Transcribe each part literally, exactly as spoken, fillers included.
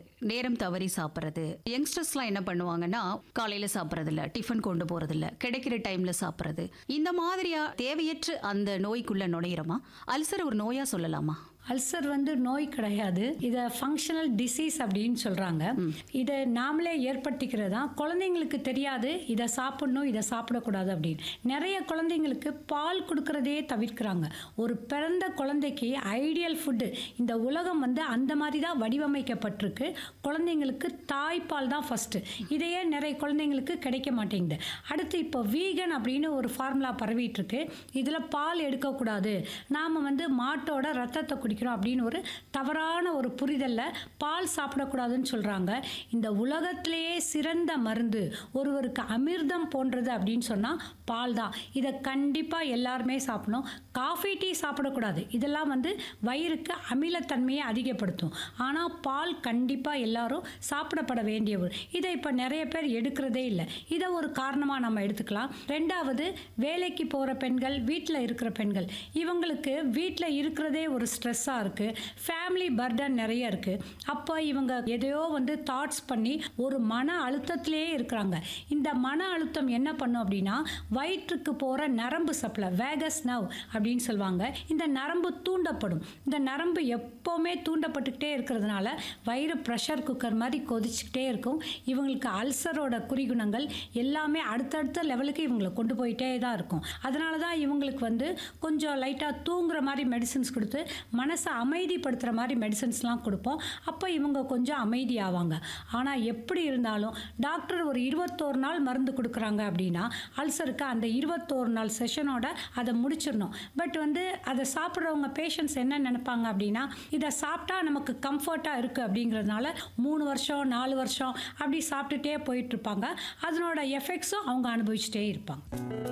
நேரம் தவறி சாப்பிட்றது. யங்ஸ்டர்ஸ்லாம் என்ன பண்ணுவாங்கன்னா, காலையில சாப்பிட்றது இல்ல, டிஃபன் கொண்டு போறது இல்ல, கிடைக்கிற டைம்ல சாப்பிட்றது. இந்த மாதிரியா தேவையற்ற அந்த நோய்க்குள்ள நுழையிறோமா? அல்சர் ஒரு நோயா சொல்லலாமா? அல்சர் வந்து நோய் கிடையாது. இதை ஃபங்க்ஷனல் டிசீஸ் அப்படின்னு சொல்றாங்க. இதை நாமளே ஏற்படுத்திக்கிறதா. குழந்தைங்களுக்கு தெரியாது இதை சாப்பிடணும் இதை சாப்பிடக்கூடாது அப்படின்னு. நிறைய குழந்தைங்களுக்கு பால் கொடுக்கறதே தவிர்க்கிறாங்க. ஒரு பிறந்த குழந்தைக்கு ஐடியல் ஃபுட்டு இந்த உலகம் வந்து அந்த மாதிரி தான் வடிவமைக்கப்பட்டிருக்கு. குழந்தைங்களுக்கு தாய்ப்பால் தான் ஃபர்ஸ்ட். இதையே நிறைய குழந்தைங்களுக்கு கிடைக்க மாட்டேங்குது. அடுத்து இப்போ வீகன் அப்படின்னு ஒரு ஃபார்முலா பரவிட்டு இருக்கு. இதில் பால் எடுக்கக்கூடாது, நாம வந்து மாட்டோட ரத்தத்தை குடிக்கிறோம் அப்படின்னு ஒரு தவறான ஒரு புரிதல்ல பால் சாப்பிடக்கூடாதுன்னு சொல்றாங்க. இந்த உலகத்திலேயே சிறந்த மருந்து, ஒருவருக்கு அமிர்தம் போன்றது அப்படின்னு சொன்னா பால் தான். இதை கண்டிப்பா எல்லாருமே சாப்பிடணும். காஃபி டீ சாப்பிடக்கூடாது, இதெல்லாம் வந்து வயிறுக்கு அமிலத்தன்மையை அதிகப்படுத்தும். ஆனால் பால் கண்டிப்பா எல்லாரும் சாப்பிடப்பட வேண்டிய ஒரு. இதை இப்போ நிறைய பேர் எடுக்கிறதே இல்லை. இதை ஒரு காரணமாக நம்ம எடுத்துக்கலாம். ரெண்டாவது, வேலைக்கு போகிற பெண்கள், வீட்டில் இருக்கிற பெண்கள், இவங்களுக்கு வீட்டில் இருக்கிறதே ஒரு ஸ்ட்ரெஸ்ஸாக இருக்குது. ஃபேமிலி பர்டன் நிறைய இருக்குது. அப்போ இவங்க எதையோ வந்து தாட்ஸ் பண்ணி ஒரு மன அழுத்தத்திலே இருக்கிறாங்க. இந்த மன அழுத்தம் என்ன பண்ணும் அப்படின்னா, வயிற்றுக்கு போகிற நரம்பு சப்ளை, வேகஸ் நர்வ் அப்படின்னு சொல்லுவாங்க, இந்த நரம்பு தூண்டப்படும். இந்த நரம்பு எப்போவுமே தூண்டப்பட்டுக்கிட்டே இருக்கிறதுனால வயிறு ப்ரெஷர் குக்கர் மாதிரி கொதிச்சுக்கிட்டே இருக்கும். இவங்களுக்கு அல்சரோட குறிகுணங்கள் எல்லாமே அடுத்தடுத்த லெவலுக்கு இவங்களை கொண்டு போயிட்டே தான் இருக்கும். அதனால தான் இவங்களுக்கு வந்து கொஞ்சம் லைட்டாக தூங்குற மாதிரி மெடிசன்ஸ் கொடுத்து மனசை அமைதிப்படுத்துகிற மாதிரி மெடிசன்ஸ்லாம் கொடுப்போம். அப்போ இவங்க கொஞ்சம் அமைதி ஆவாங்க. ஆனால் எப்படி இருந்தாலும் டாக்டர் ஒரு இருபத்தோரு நாள் மருந்து கொடுக்குறாங்க அப்படின்னா அல்சருக்கு அந்த இருபத்தோரு நாள் செஷனோட அதை முடிச்சிடணும். பட் வந்து அதை சாப்பிட்றவங்க பேஷண்ட்ஸ் என்ன நினைப்பாங்க அப்படின்னா, இதை சாப்பிட்டா நமக்கு கம்ஃபர்ட்டாக இருக்குது அப்படிங்கிறதுனால மூணு வருஷம் நாலு வருஷம் அப்படி சாப்பிட்டுட்டே போயிட்டு இருப்பாங்க. அதனோட எஃபெக்ட்ஸும் அவங்க அனுபவிச்சுட்டே இருப்பாங்க.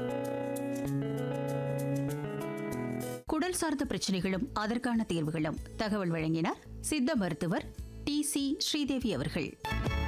குடல் சார்ந்த பிரச்சனைகளும் அதற்கான தீர்வுகளும் தகவல் வழங்கினார் சித்த மருத்துவர் டி சி ஸ்ரீதேவி அவர்கள்.